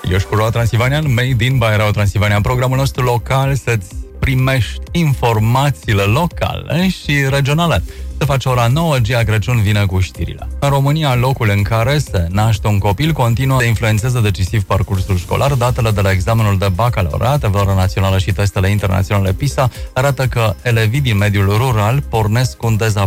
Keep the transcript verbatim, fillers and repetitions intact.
Ești cu Roa Transilvanian, Made in by Roa Transilvanian, programul nostru local să-ți primești informațiile locale și regionale. Se face ora nouă, Gia Crăciun vine cu știrile. În România, locul în care se naște un copil continuă să influențeze decisiv parcursul școlar. Datele de la examenul de bacalaureat, evaluarea națională și testele internaționale PISA arată că elevii din mediul rural pornesc cu un dezavantaj